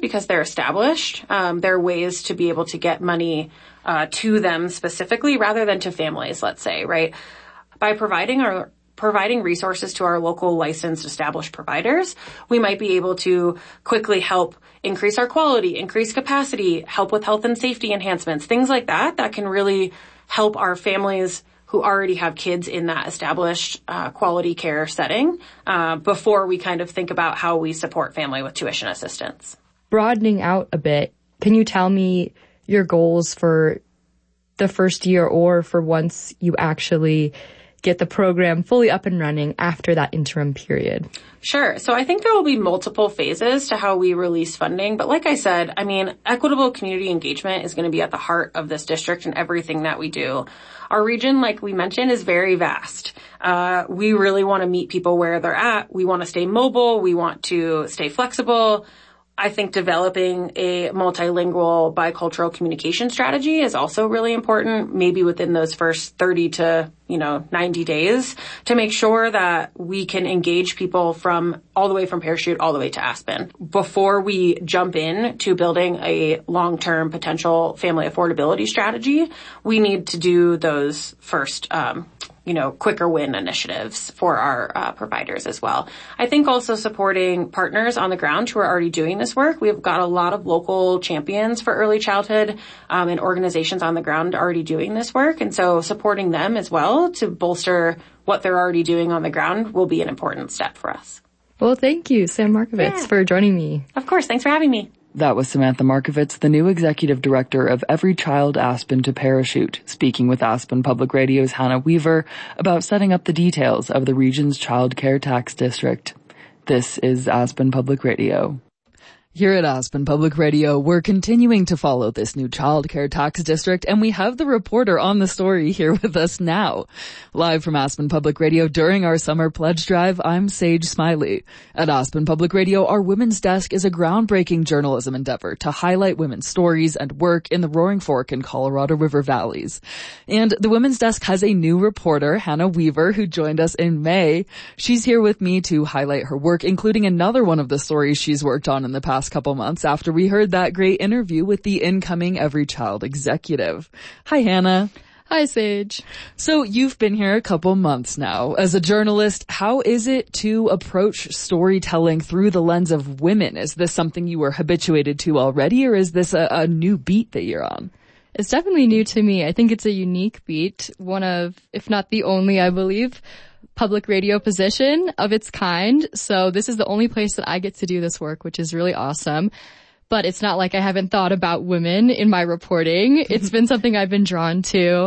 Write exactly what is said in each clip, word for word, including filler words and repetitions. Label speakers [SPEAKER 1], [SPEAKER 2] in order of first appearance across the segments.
[SPEAKER 1] because they're established. Um, there are ways to be able to get money uh, to them specifically rather than to families, let's say, right? By providing our providing resources to our local licensed established providers, we might be able to quickly help increase our quality, increase capacity, help with health and safety enhancements, things like that, that can really help our families who already have kids in that established uh, quality care setting uh, before we kind of think about how we support family with tuition assistance.
[SPEAKER 2] Broadening out a bit, can you tell me your goals for the first year or for once you actually get the program fully up and running after that interim period?
[SPEAKER 1] Sure. So I think there will be multiple phases to how we release funding. But like I said, I mean, equitable community engagement is going to be at the heart of this district and everything that we do. Our region, like we mentioned, is very vast. Uh, we really want to meet people where they're at. We want to stay mobile. We want to stay flexible. I think developing a multilingual bicultural communication strategy is also really important, maybe within those first thirty to, you know, ninety days, to make sure that we can engage people from all the way from Parachute all the way to Aspen. Before we jump in to building a long-term potential family affordability strategy, we need to do those first, um, you know, quicker win initiatives for our uh, providers as well. I think also supporting partners on the ground who are already doing this work. We've got a lot of local champions for early childhood um, and organizations on the ground already doing this work. And so supporting them as well to bolster what they're already doing on the ground will be an important step for us.
[SPEAKER 2] Well, thank you, Sam Markovitz, yeah. for joining me.
[SPEAKER 1] Of course. Thanks for having me.
[SPEAKER 3] That was Samantha Markovitz, the new executive director of Every Child Aspen to Parachute, speaking with Aspen Public Radio's Hannah Weaver about setting up the details of the region's child care tax district. This is Aspen Public Radio.
[SPEAKER 4] Here at Aspen Public Radio, we're continuing to follow this new child care tax district, and we have the reporter on the story here with us now. Live from Aspen Public Radio during our summer pledge drive, I'm Sage Smiley. At Aspen Public Radio, our Women's Desk is a groundbreaking journalism endeavor to highlight women's stories and work in the Roaring Fork and Colorado River valleys. And the Women's Desk has a new reporter, Hannah Weaver, who joined us in May. She's here with me to highlight her work, including another one of the stories she's worked on in the past couple months after we heard that great interview with the incoming Every Child executive. Hi, Hannah.
[SPEAKER 2] Hi, Sage.
[SPEAKER 4] So you've been here a couple months now. As a journalist, how is it to approach storytelling through the lens of women? Is this something you were habituated to already, or is this a, a new beat that you're on?
[SPEAKER 2] It's definitely new to me. I think it's a unique beat, one of, if not the only, I believe, public radio position of its kind. So this is the only place that I get to do this work, which is really awesome. But it's not like I haven't thought about women in my reporting. It's been something I've been drawn to.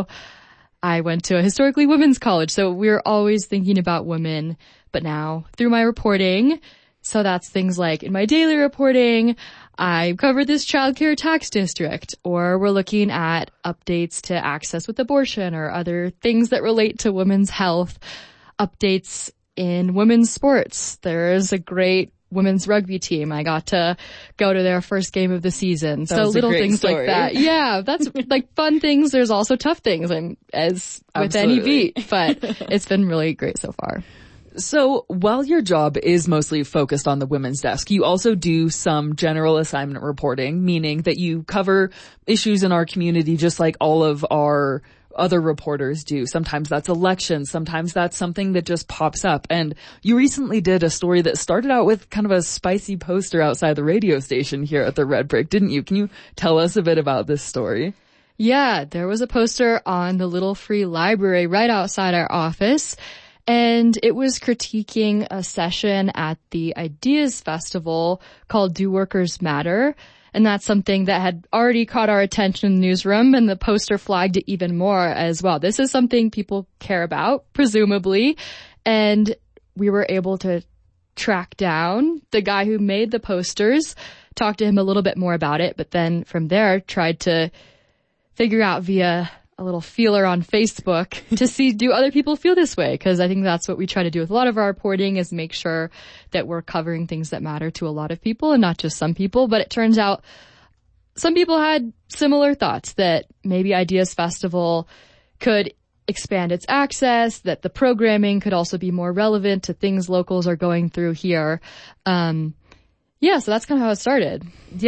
[SPEAKER 2] I went to a historically women's college, so we're always thinking about women. But now, through my reporting, so that's things like in my daily reporting, I covered this child care tax district, or we're looking at updates to access with abortion or other things that relate to women's health. Updates in women's sports. There's a great women's rugby team. I got to go to their first game of the season.
[SPEAKER 4] That
[SPEAKER 2] so little things
[SPEAKER 4] story.
[SPEAKER 2] like that. Yeah, that's like fun things. There's also tough things, and as with
[SPEAKER 4] Absolutely.
[SPEAKER 2] any beat, but it's been really great so far.
[SPEAKER 4] So while your job is mostly focused on the Women's Desk, you also do some general assignment reporting, meaning that you cover issues in our community just like all of our other reporters do. Sometimes that's elections. Sometimes that's something that just pops up. And you recently did a story that started out with kind of a spicy poster outside the radio station here at the Red Brick, didn't you? Can you tell us a bit about this story?
[SPEAKER 2] Yeah, there was a poster on the Little Free Library right outside our office, and it was critiquing a session at the Ideas Festival called Do Workers Matter? And that's something that had already caught our attention in the newsroom, and the poster flagged it even more as well. This is something people care about, presumably, and we were able to track down the guy who made the posters, talk to him a little bit more about it, but then from there tried to figure out via a little feeler on Facebook to see, do other people feel this way? Because I think that's what we try to do with a lot of our reporting, is make sure that we're covering things that matter to a lot of people and not just some people. But it turns out some people had similar thoughts, that maybe Ideas Festival could expand its access, that the programming could also be more relevant to things locals are going through here. Um, yeah, so that's kind of how it started.